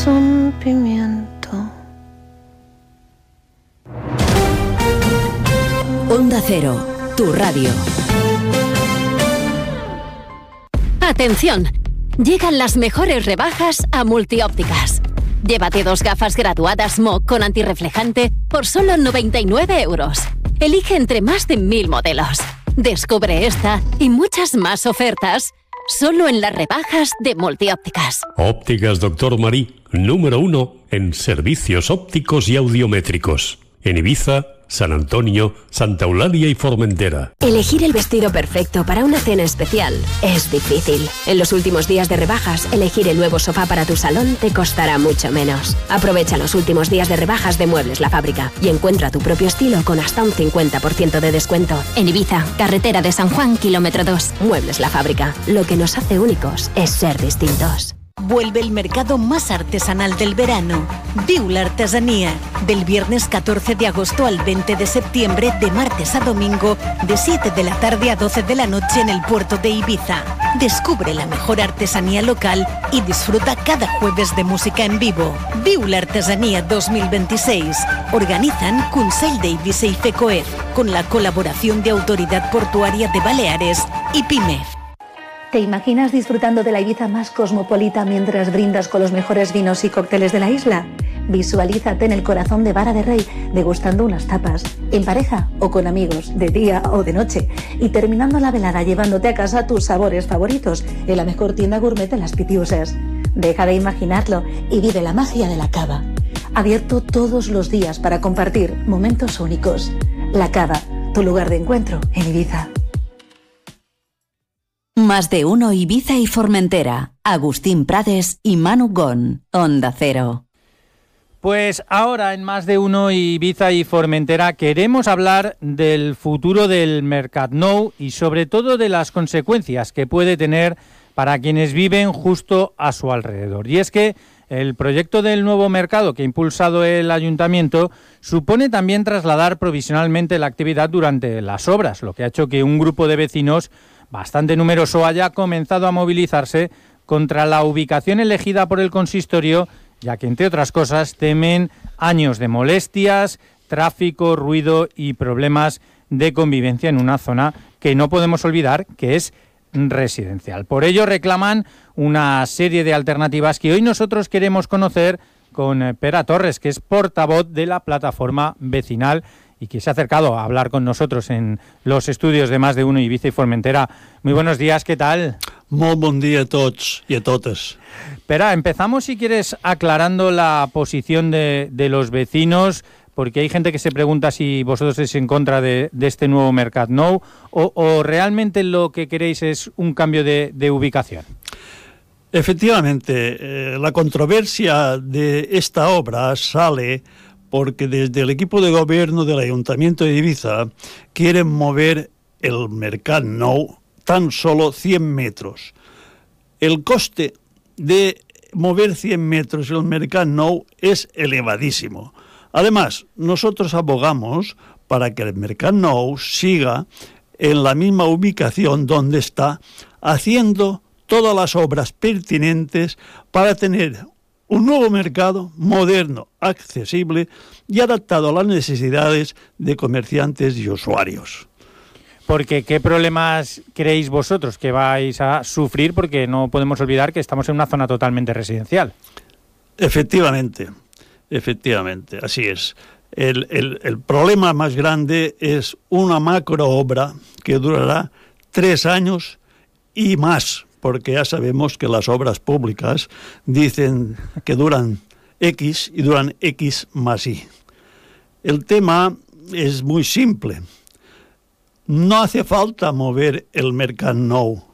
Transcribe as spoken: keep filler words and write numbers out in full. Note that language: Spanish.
un pimiento. Onda Cero, tu radio. Atención, llegan las mejores rebajas a Multiópticas. Llévate dos gafas graduadas M O con antirreflejante por solo noventa y nueve euros. Elige entre más de mil modelos. Descubre esta y muchas más ofertas solo en las rebajas de Multiópticas. Ópticas Doctor Marí, número uno en servicios ópticos y audiométricos. En Ibiza, San Antonio, Santa Eulalia y Formentera. Elegir el vestido perfecto para una cena especial es difícil. En los últimos días de rebajas, elegir el nuevo sofá para tu salón te costará mucho menos. Aprovecha los últimos días de rebajas de Muebles La Fábrica y encuentra tu propio estilo con hasta un cincuenta por ciento de descuento. En Ibiza, carretera de San Juan, kilómetro dos. Muebles La Fábrica. Lo que nos hace únicos es ser distintos. Vuelve el mercado más artesanal del verano. Viu la artesanía. Del viernes catorce de agosto al veinte de septiembre, de martes a domingo, de siete de la tarde a doce de la noche en el puerto de Ibiza. Descubre la mejor artesanía local y disfruta cada jueves de música en vivo. Viu la artesanía dos mil veintiséis. Organizan Consell d'Eivissa y FECOEF, con la colaboración de Autoridad Portuaria de Baleares y PIMEF. ¿Te imaginas disfrutando de la Ibiza más cosmopolita mientras brindas con los mejores vinos y cócteles de la isla? Visualízate en el corazón de Vara de Rey, degustando unas tapas, en pareja o con amigos, de día o de noche, y terminando la velada llevándote a casa tus sabores favoritos en la mejor tienda gourmet de las Pitiusas. Deja de imaginarlo y vive la magia de la cava. Abierto todos los días para compartir momentos únicos. La Cava, tu lugar de encuentro en Ibiza. Más de uno Ibiza y Formentera. Agustín Prades y Manu Gon. Onda Cero. Pues ahora en Más de uno Ibiza y Formentera queremos hablar del futuro del Mercat Nou y sobre todo de las consecuencias que puede tener para quienes viven justo a su alrededor. Y es que el proyecto del nuevo mercado que ha impulsado el Ayuntamiento supone también trasladar provisionalmente la actividad durante las obras, lo que ha hecho que un grupo de vecinos bastante numeroso haya comenzado a movilizarse contra la ubicación elegida por el consistorio, ya que, entre otras cosas, temen años de molestias, tráfico, ruido y problemas de convivencia en una zona que no podemos olvidar que es residencial. Por ello reclaman una serie de alternativas que hoy nosotros queremos conocer con Pera Torres, que es portavoz de la plataforma vecinal y que se ha acercado a hablar con nosotros en los estudios de Más de uno Ibiza y Formentera. Muy buenos días, ¿qué tal? Muy buen día a todos y a todas. Pera, empezamos, si quieres, aclarando la posición de, de los vecinos, porque hay gente que se pregunta si vosotros estáis en contra de, de este nuevo Mercat Nou o, o realmente lo que queréis es un cambio de, de ubicación. Efectivamente, eh, la controversia de esta obra sale porque desde el equipo de gobierno del Ayuntamiento de Ibiza quieren mover el Mercat Nou tan solo cien metros. El coste de mover cien metros el Mercat Nou es elevadísimo. Además, nosotros abogamos para que el Mercat Nou siga en la misma ubicación donde está, haciendo todas las obras pertinentes para tener un nuevo mercado moderno, accesible y adaptado a las necesidades de comerciantes y usuarios. Porque, ¿qué problemas creéis vosotros que vais a sufrir? Porque no podemos olvidar que estamos en una zona totalmente residencial. Efectivamente, efectivamente, así es. El, el, el problema más grande es una macro obra que durará tres años y más, porque ya sabemos que las obras públicas dicen que duran X y duran X más Y. El tema es muy simple. No hace falta mover el Mercat Nou